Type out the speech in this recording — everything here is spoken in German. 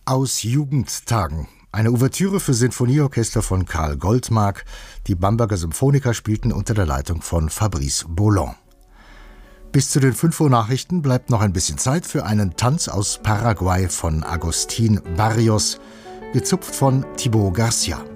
Aus Jugendtagen. Eine Ouvertüre für Sinfonieorchester von Karl Goldmark. Die Bamberger Symphoniker spielten unter der Leitung von Fabrice Boland. Bis zu den 5 Uhr Nachrichten bleibt noch ein bisschen Zeit für einen Tanz aus Paraguay von Agustín Barrios, gezupft von Thibaut Garcia.